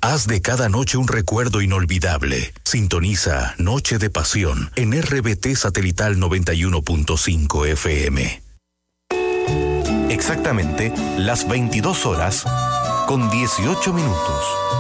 Haz de cada noche un recuerdo inolvidable. Sintoniza Noche de Pasión en RBT Satelital 91.5 FM. Exactamente las 22 horas con 18 minutos.